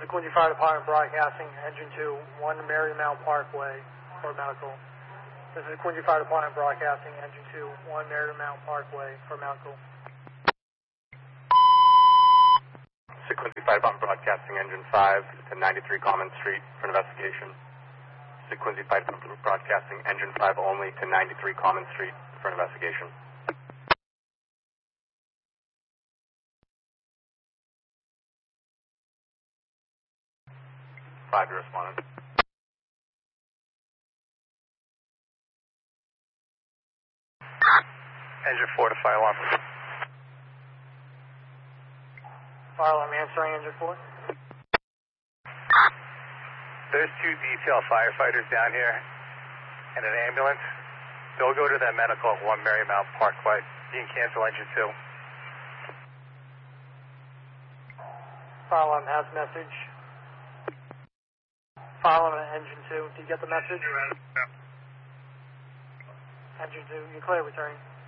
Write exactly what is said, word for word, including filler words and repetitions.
Quincy Fire Department broadcasting, engine two, one Marymount Parkway for medical. This is Quincy Fire Department broadcasting, engine two, one Marymount Parkway for medical. This is Quincy Fire Department broadcasting, engine five to ninety-three Common Street for investigation. This is Quincy Fire Department broadcasting, engine five only to ninety-three Common Street for investigation. Five to respondent. Engine four to fire alarm. Fire alarm answering, engine four. There's two detail firefighters down here and an ambulance. They'll go to that medical at one Marymount Parkway. You can cancel engine two. Fire alarm has message. Fire alarm at engine two. Did you get the message? Yeah. Engine two, you're clear, returning.